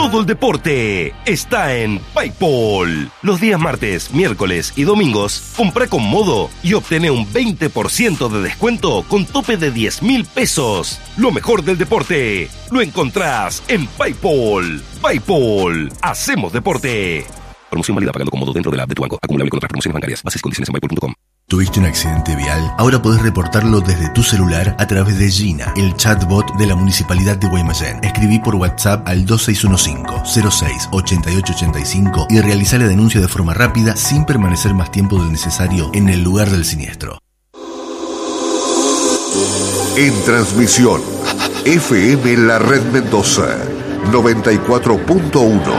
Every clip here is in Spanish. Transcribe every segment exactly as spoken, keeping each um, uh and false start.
Todo el deporte está en PayPal. Los días martes, miércoles y domingos, compra con Modo y obtené un veinte por ciento de descuento con tope de diez mil pesos. Lo mejor del deporte lo encontrás en PayPal. PayPal, hacemos deporte. Promoción válida pagando con Modo dentro de la app de tu banco. Acumulable con otras promociones bancarias. Bases y condiciones en paypal punto com. ¿Tuviste un accidente vial? Ahora podés reportarlo desde tu celular a través de Gina, el chatbot de la Municipalidad de Guaymallén. Escribí por WhatsApp al dos seis uno cinco, cero seis, ocho ocho ocho cinco y realizá la denuncia de forma rápida sin permanecer más tiempo del necesario en el lugar del siniestro. En transmisión, F M La Red Mendoza, noventa y cuatro punto uno.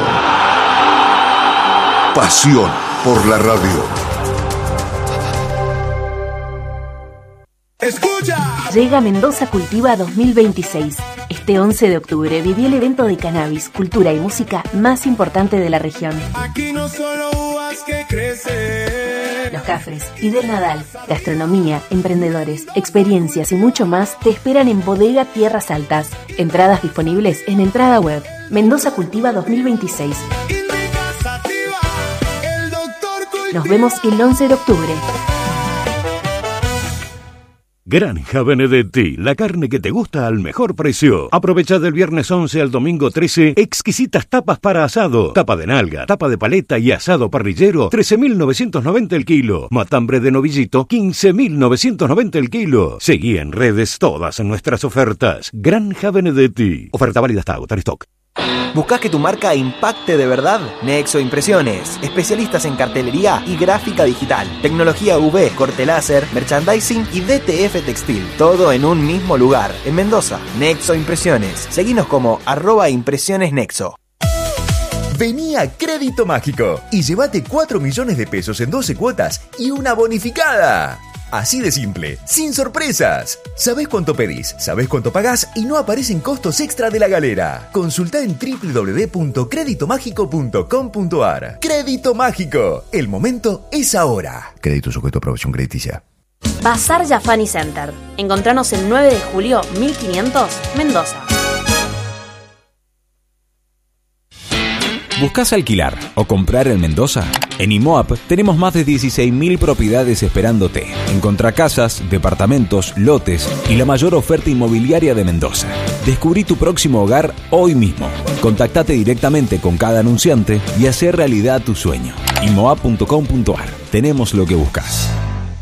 Pasión por la radio. ¡Escucha! Llega Mendoza Cultiva dos mil veintiséis. Este once de octubre viví el evento de cannabis, cultura y música más importante de la región. Aquí no solo uvas que crecen. Los Cafres y del Nadal, gastronomía, emprendedores, experiencias y mucho más te esperan en Bodega Tierras Altas. Entradas disponibles en Entrada Web. Mendoza Cultiva dos mil veintiséis. Nos vemos el once de octubre. Granja Benedetti, la carne que te gusta al mejor precio. Aprovecha del viernes once al domingo trece, exquisitas tapas para asado. Tapa de nalga, tapa de paleta y asado parrillero, trece mil novecientos noventa el kilo. Matambre de novillito, quince mil novecientos noventa el kilo. Seguí en redes todas nuestras ofertas. Granja Benedetti. Oferta válida hasta agotar stock. ¿Buscás que tu marca impacte de verdad? Nexo Impresiones, especialistas en cartelería y gráfica digital, tecnología U V, corte láser, merchandising y D T F textil, todo en un mismo lugar, en Mendoza. Nexo Impresiones, seguinos como arroba impresiones nexo. Vení a Crédito Mágico y llévate cuatro millones de pesos en doce cuotas y una bonificada. Así de simple, sin sorpresas. Sabés cuánto pedís, sabés cuánto pagás y no aparecen costos extra de la galera. Consultá en doble u doble u doble u punto crédito mágico punto com punto a r. Crédito Mágico, el momento es ahora. Crédito sujeto a aprobación crediticia. Bazar Yafani Center. Encontranos el nueve de julio mil quinientos, Mendoza. ¿Buscás alquilar o comprar en Mendoza? En IMOAP tenemos más de dieciséis mil propiedades esperándote. Encontrá casas, departamentos, lotes y la mayor oferta inmobiliaria de Mendoza. Descubrí tu próximo hogar hoy mismo. Contactate directamente con cada anunciante y hacé realidad tu sueño. I M O A P punto com punto a r. Tenemos lo que buscas.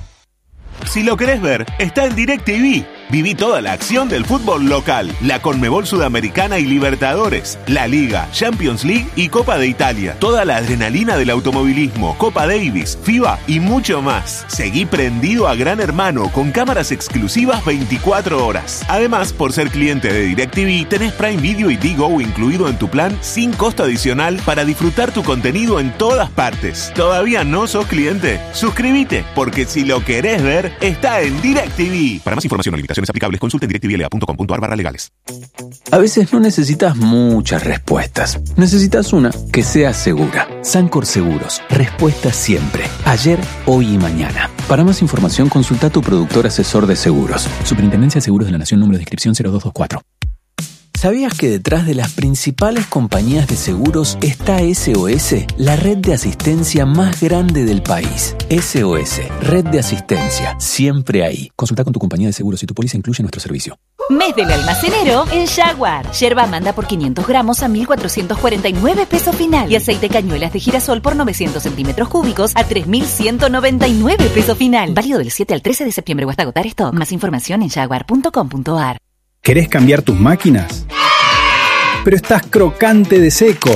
Si lo querés ver, está en DirecTV. Viví toda la acción del fútbol local, la Conmebol Sudamericana y Libertadores, la Liga, Champions League y Copa de Italia. Toda la adrenalina del automovilismo, Copa Davis, FIBA y mucho más. Seguí prendido a Gran Hermano con cámaras exclusivas veinticuatro horas. Además, por ser cliente de DirecTV, tenés Prime Video y Digo incluido en tu plan sin costo adicional para disfrutar tu contenido en todas partes. ¿Todavía no sos cliente? Suscríbete, porque si lo querés ver, está en DirecTV. Para más información o limitaciones aplicables, consulta en direct t v l a punto com punto a r barra legales. A veces no necesitas muchas respuestas. Necesitas una que sea segura. Sancor Seguros. Respuesta siempre. Ayer, hoy y mañana. Para más información, consulta a tu productor asesor de seguros. Superintendencia de Seguros de la Nación, número de inscripción cero dos dos cuatro. ¿Sabías que detrás de las principales compañías de seguros está S O S, la red de asistencia más grande del país? S O S, red de asistencia, siempre ahí. Consulta con tu compañía de seguros si tu póliza incluye nuestro servicio. Mes del almacenero en Jaguar. Yerba manda por quinientos gramos a mil cuatrocientos cuarenta y nueve pesos final. Y aceite cañuelas de girasol por novecientos centímetros cúbicos a tres mil ciento noventa y nueve pesos final. Válido del siete al trece de septiembre o hasta agotar stock. Más información en jaguar punto com punto a r. ¿Querés cambiar tus máquinas? Pero estás crocante de seco.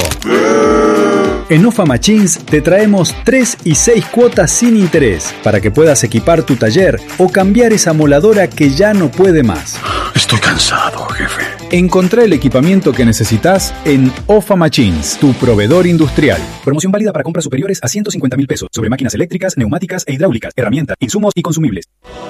En Ofa Machines te traemos tres y seis cuotas sin interés para que puedas equipar tu taller o cambiar esa moladora que ya no puede más. Estoy cansado, jefe. Encontrá el equipamiento que necesitas en Ofa Machines, tu proveedor industrial. Promoción válida para compras superiores a ciento cincuenta mil pesos sobre máquinas eléctricas, neumáticas e hidráulicas, herramientas, insumos y consumibles.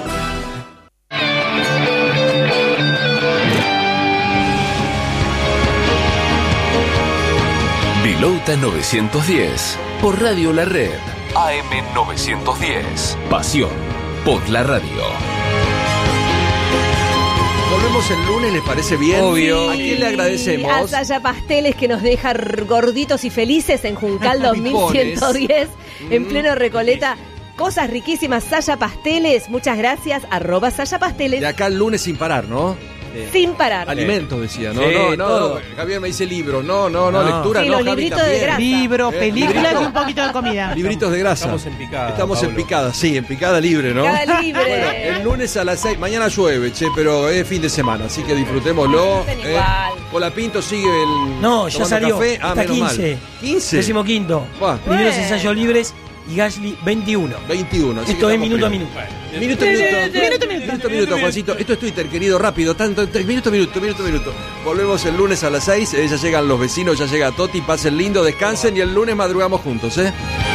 Vilauta novecientos diez, por Radio La Red, A M novecientos diez. Pasión por la radio. Volvemos volvemos el lunes, ¿les parece bien? Obvio. ¿A quién le agradecemos? A Saya Pasteles, que nos deja gorditos y felices en Juncal dos mil ciento diez, en pleno Recoleta. Cosas riquísimas, Saya Pasteles. Muchas gracias, arroba Saya Pasteles. De acá el lunes sin parar, ¿no? Sin parar. Alimentos, decía. No, Sí, no, no. todo. Javier me dice libros. No, no, no. No. Lectura, Sí, no. los Javi libritos de también. grasa. Libros, Eh, películas libritos. y un poquito de comida. Libritos de grasa. Estamos en picada. Estamos en Pablo. picada, sí, en picada libre, ¿no? Picada libre. Bueno, el lunes a las seis. Mañana llueve, che, pero es fin de semana, así que disfrutémoslo. Disfruten igual. Colapinto sigue el. No, ya tomando salió. Café. Ah, Está menos mal. quince. quince. Décimo quinto. Buah. Primeros Bueno. ensayos libres y Gasly veintiuno. veintiuno. Así Esto que es estamos minuto a primero. minuto. Minuto, minuto, minuto, minuto, minuto, Juancito. Esto es Twitter, querido, rápido, tanto, minuto, minuto, minuto, minuto. Volvemos el lunes a las seis, eh, ya llegan los vecinos, ya llega Toti, pasen lindo, descansen y el lunes madrugamos juntos, ¿eh?